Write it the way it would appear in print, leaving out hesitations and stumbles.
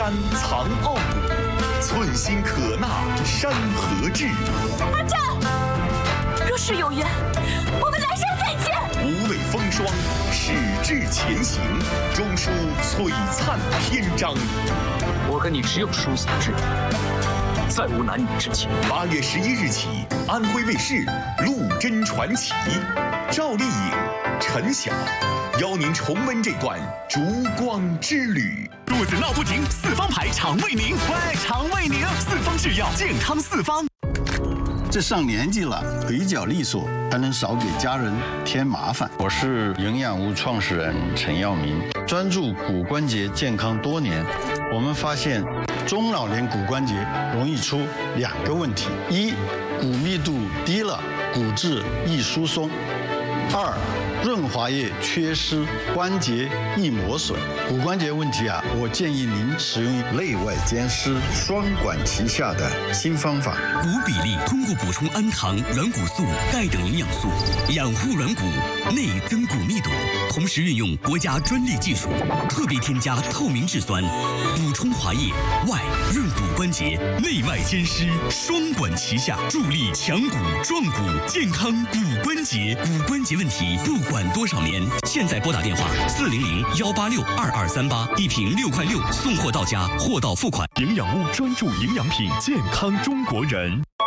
山藏奥古，寸心可纳山河志。 阿战，若是有缘，我们来生再见。 无畏风霜，矢志前行，终书璀璨篇章。 我跟你只有殊死之缘，再无男女之情。 8月11日起，安徽卫视《陆贞传奇》，赵丽颖、陈晓邀您重温这段烛光之旅。 肚子闹不停，四方牌肠胃宁，喂，肠胃宁，四方制药，健康四方。 这上年纪了，腿脚利索，才能少给家人添麻烦。 我是营养屋创始人陈耀明，专注骨关节健康多年。我们发现，中老年骨关节容易出2个问题：一，骨密度低了，骨质易疏松；二，润滑液缺失，关节易磨损。骨关节问题啊，我建议您使用内外兼施、双管齐下的新方法。 骨比例通过补充氨糖、软骨素、钙等营养素，养护软骨，内增骨密度。同时运用国家专利技术，特别添加透明质酸，补充滑液，外润骨关节，内外兼施，双管齐下，助力强骨壮骨，健康骨关节。骨关节问题不管多少年，现在拨打电话400-186-2238，一瓶6块6，送货到家，货到付款。 营养屋专注营养品，健康中国人。